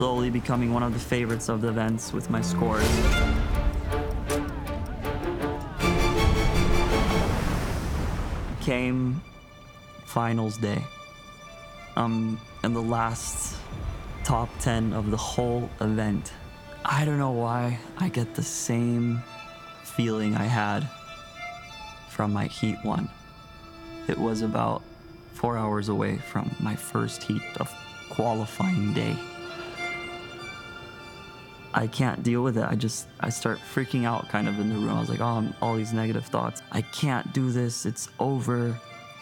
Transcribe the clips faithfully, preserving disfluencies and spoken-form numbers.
Slowly becoming one of the favorites of the events with my scores. Came finals day. Um, in the last top ten of the whole event. I don't know why I get the same feeling I had from my heat one. It was about four hours away from my first heat of qualifying day. I can't deal with it. I just, I start freaking out kind of in the room. I was like, oh, I'm, all these negative thoughts. I can't do this. It's over.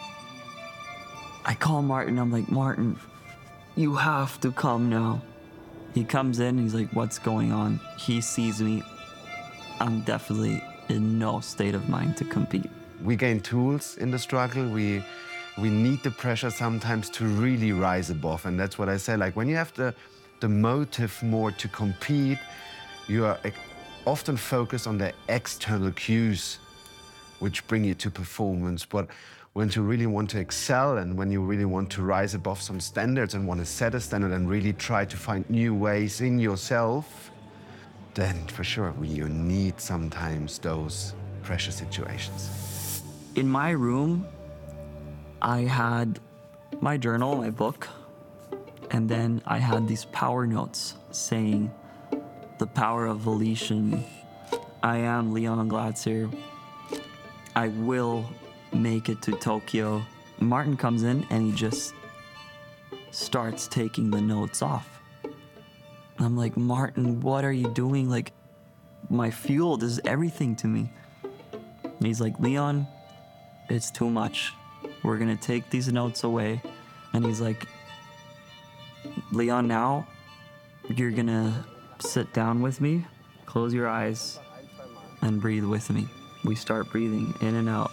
I call Martin. I'm like, Martin, you have to come now. He comes in. He's like, what's going on? He sees me. I'm definitely in no state of mind to compete. We gain tools in the struggle. We, we need the pressure sometimes to really rise above. And that's what I say. Like when you have the, the motive more to compete, you are often focused on the external cues which bring you to performance. But when you really want to excel and when you really want to rise above some standards and want to set a standard and really try to find new ways in yourself, then for sure you need sometimes those pressure situations. In my room, I had my journal, my book, and then I had these power notes saying, the power of volition. I am Leon Glatzer. I will make it to Tokyo. Martin comes in and he just starts taking the notes off. I'm like, Martin, what are you doing? Like, my fuel is everything to me. And he's like, Leon, it's too much. We're gonna take these notes away. And he's like, Leon, now you're gonna sit down with me, close your eyes, and breathe with me. We start breathing in and out.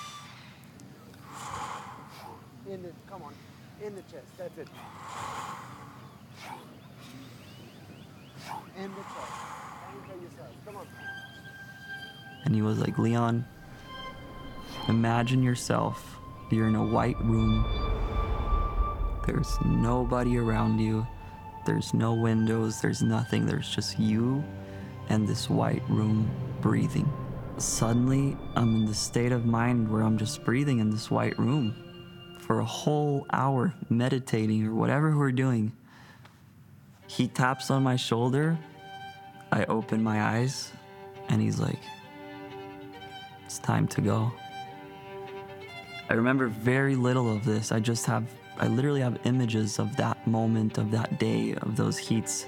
In the, come on, in the chest, that's it. In the chest, anchor yourself, come on. And he was like, Leon, imagine yourself, you're in a white room. There's nobody around you. There's no windows, there's nothing. There's just you and this white room breathing. Suddenly, I'm in the state of mind where I'm just breathing in this white room for a whole hour, meditating or whatever we're doing. He taps on my shoulder. I open my eyes and he's like, it's time to go. I remember very little of this. I just have, I literally have images of that moment, of that day, of those heats.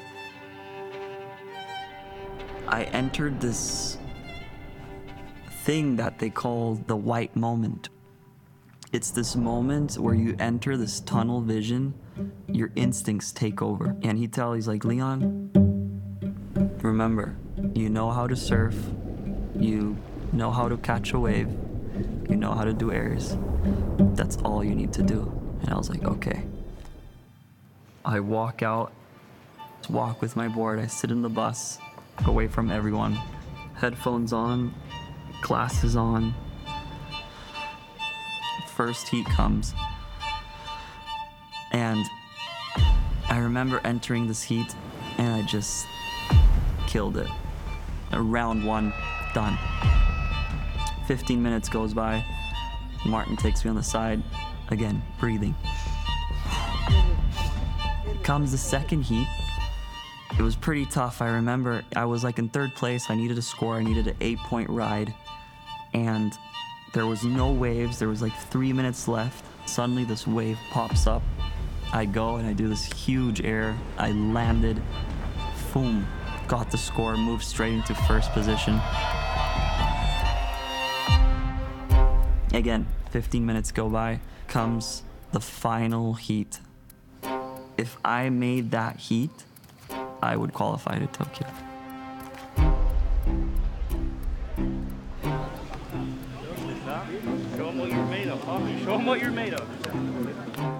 I entered this thing that they call the white moment. It's this moment where you enter this tunnel vision, your instincts take over. And he tells, he's like, Leon, remember, you know how to surf, you know how to catch a wave, you know how to do airs. That's all you need to do. And I was like, okay. I walk out, walk with my board, I sit in the bus, away from everyone, headphones on, glasses on. First heat comes. And I remember entering this heat and I just killed it. Round one, done. fifteen minutes goes by. Martin takes me on the side, again, breathing. Comes the second heat. It was pretty tough. I remember I was like in third place. I needed a score. I needed an eight point ride. And there was no waves. There was like three minutes left. Suddenly this wave pops up. I go and I do this huge air. I landed. Boom. Got the score, moved straight into first position. Again, fifteen minutes go by. Comes the final heat. If I made that heat, I would qualify to Tokyo. Show them what you're made of, huh? Show them what you're made of.